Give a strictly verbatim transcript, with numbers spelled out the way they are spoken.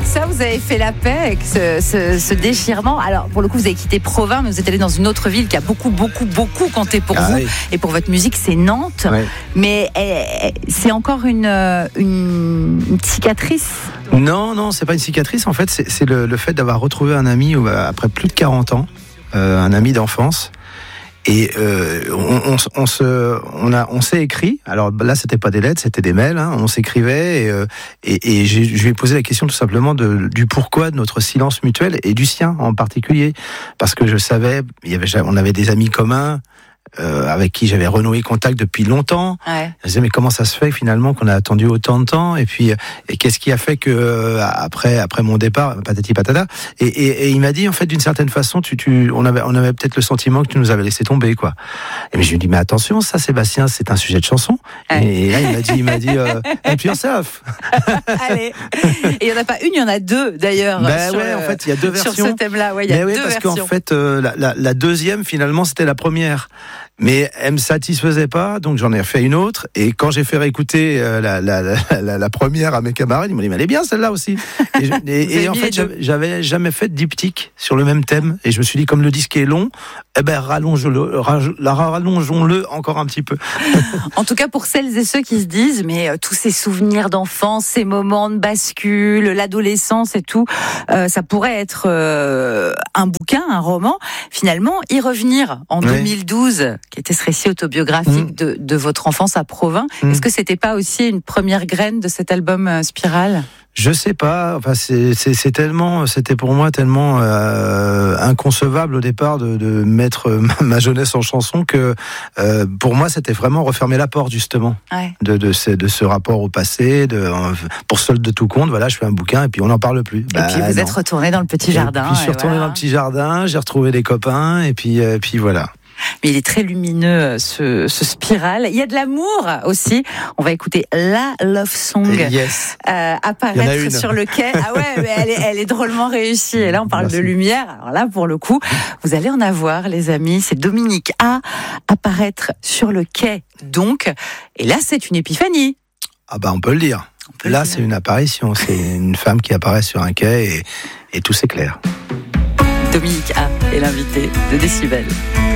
Ça, vous avez fait la paix avec ce, ce, ce déchirement. Alors, pour le coup, vous avez quitté Provins, mais vous êtes allé dans une autre ville qui a beaucoup, beaucoup, beaucoup compté pour ah, vous. Oui. Et pour votre musique, c'est Nantes. Oui. Mais eh, c'est encore une, une, une cicatrice. Non, non, c'est pas une cicatrice. En fait, c'est, c'est le, le fait d'avoir retrouvé un ami après plus de quarante ans, euh, un ami d'enfance. Et euh, on, on, on se, on a, on s'est écrit. Alors là, c'était pas des lettres, c'était des mails. Hein, on s'écrivait et, euh, et, et j'ai, je lui ai posé la question tout simplement de, du pourquoi de notre silence mutuel et du sien en particulier, parce que je savais, il y avait, on avait des amis communs. Euh, avec qui j'avais renoué contact depuis longtemps. Ouais. Je me disais mais comment ça se fait finalement qu'on a attendu autant de temps et puis et qu'est-ce qui a fait que euh, après après mon départ patati patata et, et, et il m'a dit en fait d'une certaine façon tu tu on avait on avait peut-être le sentiment que tu nous avais laissé tomber quoi. Et mais je lui ai dit mais attention ça Sébastien c'est un sujet de chanson. Ouais. Et, et là il m'a dit il m'a dit euh, and yourself. Allez. Et il y en a pas une il y en a deux d'ailleurs. Ben sur ouais le, en fait il y a deux versions. Sur ce thème-là ouais il y a mais deux oui, parce versions. qu'en fait euh, la, la, la deuxième finalement c'était la première. Mais elle me satisfaisait pas, donc j'en ai fait une autre. Et quand j'ai fait réécouter euh, la, la, la, la, la première à mes camarades, ils m'ont dit mais elle est bien celle-là aussi. Et, je, et, et en fait, j'avais, j'avais jamais fait de diptyque sur le même thème. Et je me suis dit comme le disque est long, eh ben rallonge-le, rallongeons-le encore un petit peu. En tout cas pour celles et ceux qui se disent mais euh, tous ces souvenirs d'enfance, ces moments de bascule, l'adolescence et tout, euh, ça pourrait être euh, un bouquin, un roman. Finalement, y revenir en oui. deux mille douze. Qui était ce récit autobiographique mmh. de, de votre enfance à Provins. Mmh. Est-ce que c'était pas aussi une première graine de cet album euh, Spirale ? Je sais pas. Enfin, c'est, c'est, c'est tellement, c'était pour moi tellement euh, inconcevable au départ de, de mettre ma, ma jeunesse en chanson que euh, pour moi c'était vraiment refermer la porte justement ouais. de, de, ce, de ce rapport au passé. De, pour seul de tout compte, voilà, je fais un bouquin et puis on n'en parle plus. Et bah, puis vous non. êtes retourné dans le petit jardin. Et puis je suis retourné voilà. dans le petit jardin, j'ai retrouvé des copains et puis, et puis voilà. Mais il est très lumineux, ce, ce Spirale. Il y a de l'amour aussi. On va écouter la love song yes. euh, apparaître sur le quai. Ah ouais, mais elle est, elle est drôlement réussie. Et là, on parle Merci. de lumière. Alors là, pour le coup, vous allez en avoir, les amis. C'est Dominique A. apparaître sur le quai. Donc, et là, c'est une épiphanie. Ah bah, on peut le dire. Peut là, le dire. C'est une apparition. C'est une femme qui apparaît sur un quai et, et tout s'éclaire. Dominique A. est l'invité de Décibel.